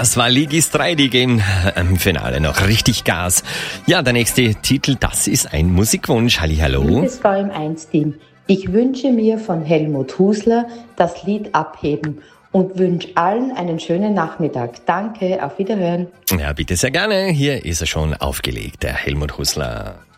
Das war Ligis 3, die geben im Finale noch richtig Gas. Ja, der nächste Titel, das ist ein Musikwunsch. Hallihallo. Liebes VM1-Team, ich wünsche mir von Helmut Husler das Lied Abheben und wünsche allen einen schönen Nachmittag. Danke, auf Wiederhören. Ja, bitte sehr gerne. Hier ist er schon aufgelegt, der Helmut Husler.